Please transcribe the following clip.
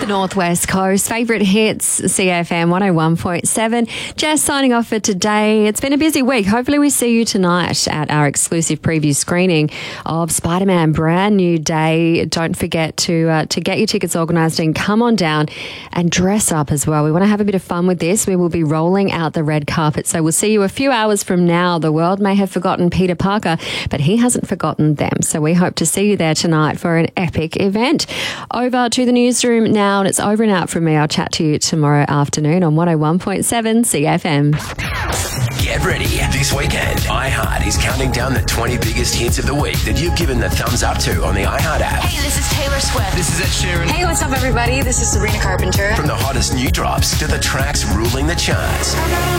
Northwest Coast. Favourite hits, CFM 101.7. Jess signing off for today. It's been a busy week. Hopefully we see you tonight at our exclusive preview screening of Spider-Man Brand New Day. Don't forget to get your tickets organised and come on down and dress up as well. We want to have a bit of fun with this. We will be rolling out the red carpet. So we'll see you a few hours from now. The world may have forgotten Peter Parker, but he hasn't forgotten them. So we hope to see you there tonight for an epic event. Over to the newsroom now, and it's over and out from me. I'll chat to you tomorrow afternoon on 101.7 CFM. Get ready. This weekend, iHeart is counting down the 20 biggest hits of the week that you've given the thumbs up to on the iHeart app. Hey, this is Taylor Swift. This is Ed Sheeran. Hey, what's up, everybody? This is Sabrina Carpenter. From the hottest new drops to the tracks ruling the charts.